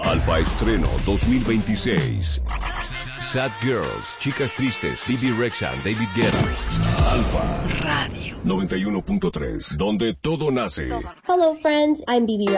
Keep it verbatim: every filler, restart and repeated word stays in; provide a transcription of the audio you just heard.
Alfa Estreno dos mil veintiséis. Sad Girls, Chicas Tristes, Bibi Rexha, David Guetta. Alfa Radio noventa y uno punto tres, donde todo nace. Hello friends, I'm Bibi